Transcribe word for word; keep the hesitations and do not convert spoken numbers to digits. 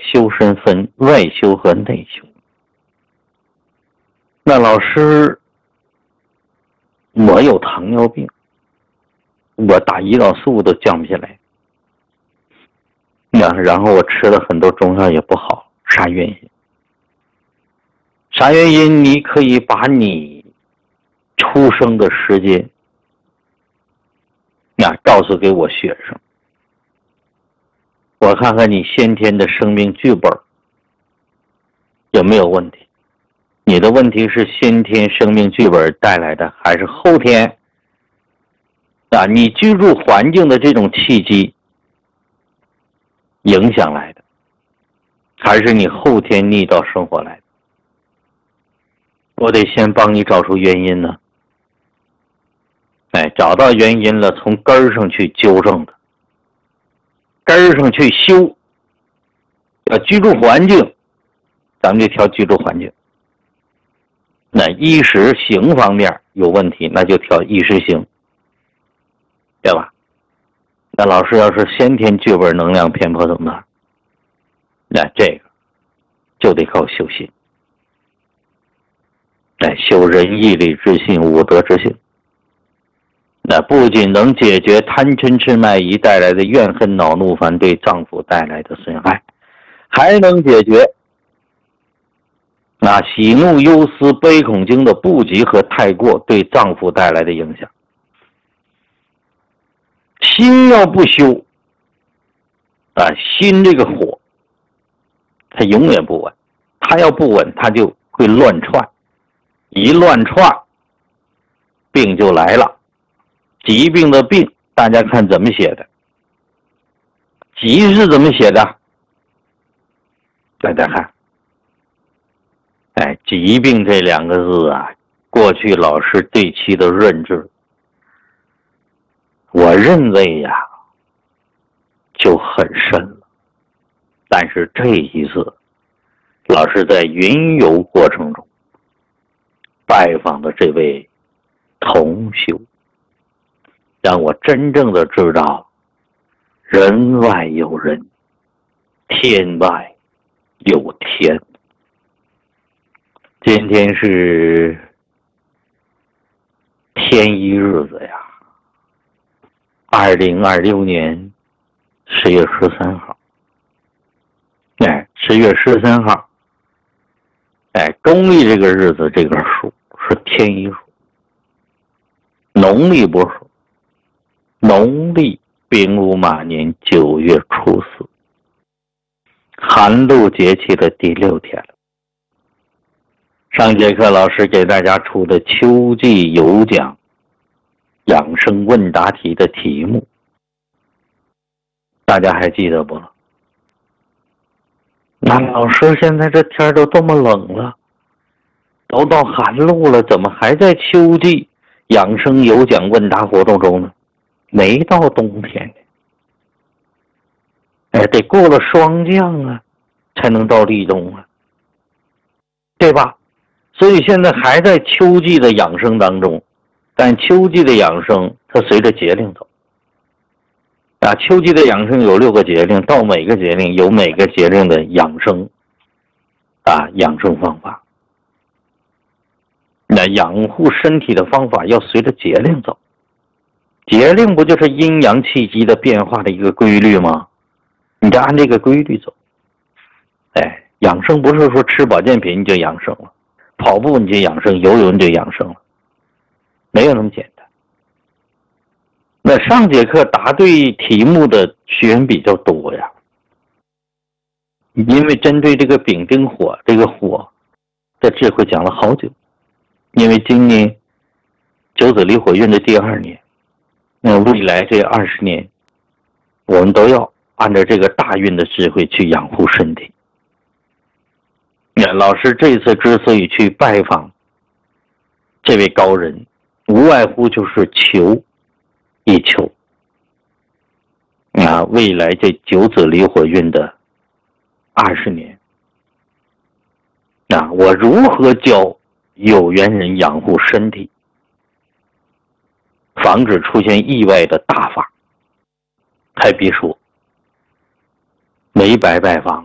修身分外修和内修。那老师，我有糖尿病，我打胰岛素都降不下来，那然后我吃了很多中药也不好，啥原因？啥原因？你可以把你出生的时间那告诉给我学生，我看看你先天的生命剧本有没有问题。你的问题是先天生命剧本带来的，还是后天啊你居住环境的这种契机影响来的，还是你后天逆道生活来的？我得先帮你找出原因呢。哎，找到原因了，从根儿上去纠正的，根儿上去修。要居住环境，咱们就调居住环境。那衣食行方面有问题，那就调衣食行，对吧？那老师要是先天剧本能量偏颇怎么办？那这个就得靠修心，来修仁义礼智信五德之性。那不仅能解决贪嗔痴慢疑带来的怨恨恼怒烦对脏腑带来的损害，还能解决那喜怒忧思悲恐惊的不及和太过对脏腑带来的影响。心要不修啊，心这个火它永远不稳，它要不稳它就会乱窜，一乱窜病就来了。疾病的病大家看怎么写的？疾是怎么写的？大家看，哎，疾病这两个字啊，过去老师对其的认知，我认为呀就很深了。但是这一次老师在云游过程中拜访的这位同修，让我真正的知道人外有人，天外有天。今天是天一日子呀，二零二六年十月十三号。哎，十月十三号，哎，公历这个日子，这个数是天一数，农历不数，农历丙午马年九月初四，寒露节气的第六天了。上节课老师给大家出的秋季有奖养生问答题的题目，大家还记得不？那老师现在这天都这么冷了，都到寒露了，怎么还在秋季养生有奖问答活动中呢？没到冬天呢，哎，得过了霜降啊，才能到立冬啊，对吧？所以现在还在秋季的养生当中，但秋季的养生它随着节令走啊。秋季的养生有六个节令，到每个节令有每个节令的养生啊养生方法。那养护身体的方法要随着节令走，节令不就是阴阳气机的变化的一个规律吗？你就按这个规律走。哎，养生不是说吃保健品你就养生了，跑步你就养生，游泳你就养生了，没有那么简单。那上节课答对题目的学员比较多呀，因为针对这个丙丁火，这个火的智慧讲了好久。因为今年九子离火运的第二年，那未来这二十年，我们都要按照这个大运的智慧去养护身体。那老师这次之所以去拜访这位高人，无外乎就是求一求啊，未来这九子离火运的二十年，啊，我如何教有缘人养护身体，防止出现意外的大法？还别说，没白拜访。